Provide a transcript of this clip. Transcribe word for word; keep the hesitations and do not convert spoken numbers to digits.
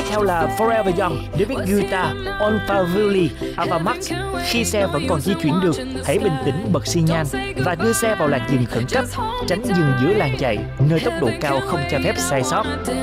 theo là Forever Young, David Guetta, On Favuli, Ava Max. Khi xe vẫn còn di chuyển được, hãy bình tĩnh bật xi nhan và đưa xe vào làn dừng khẩn cấp, tránh dừng giữa làn chạy, nơi tốc độ cao không cho phép sai sót.